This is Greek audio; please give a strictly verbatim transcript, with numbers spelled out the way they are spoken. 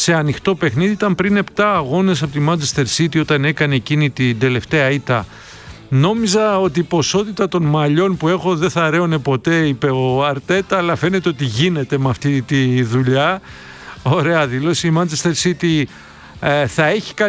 σε ανοιχτό παιχνίδι. Ήταν πριν επτά αγώνες από τη Manchester City όταν έκανε εκείνη την τελευταία ήττα. Νόμιζα ότι η ποσότητα των μαλλιών που έχω δεν θα ρέωνε ποτέ, είπε ο Αρτέτα, αλλά φαίνεται ότι γίνεται με αυτή τη δουλειά. Ωραία δήλωση. Η Manchester City ε, θα έχει